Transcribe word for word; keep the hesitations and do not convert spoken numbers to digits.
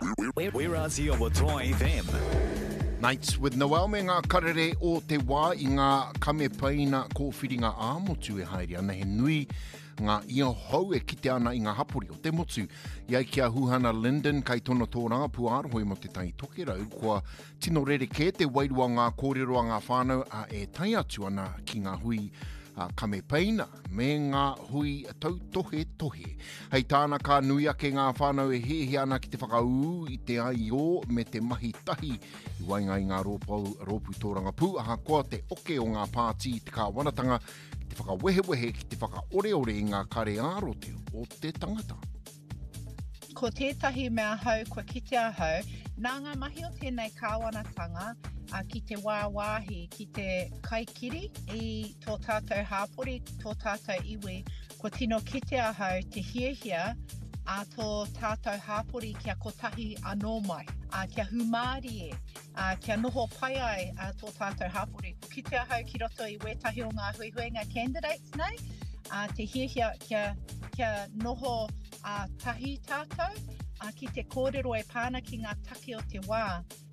We're, we're Aussie o Toa F M. Nights with Noel me ngā karere o te wā I ngā kame paina kōwhiringa āmotu e haere ana he nui ngā ia hau e kite ana I ngā hapori o te motu. Iai kia huhana Linden kai tono tō rangapu arohoi mo te tai toke rau kua tino rere ke te wairua ngā kōrero a ngā whānau a e tai atu ana ki ngā hui a kame paina me ngā hui tau tohe tohe. Hei tāna ka nui ake ngā whānau e hehe ana ki te whakau I te ai o me te mahi tahi I wainga I ngā rōpau, rōpu tōranga pū aha koa te oke o ngā pāti te kā wanatanga ki te whakawehewehe ki te whakaoreore I ngā kare ārote o te tangata. Ko tētahi mea hau kua kite a hau, nā ngā mahi o tēnei kāwanatanga a ki te wāwāhi, ki te kaikiri I tō tātou hāpori, tō tātou iwi, ko tino kite a hau te hiehia a tō tātou hāpori kia kotahi anō mai, a kia humāri e, a kia noho pai ai a tō tātou hāpori. Ko kite a hau ki roto I wētahi o ngā huihuenga candidates nei, a te hiehia kia, kia noho a tahi tātou, a ki te kōrero e pāna ki ngā take o te wā.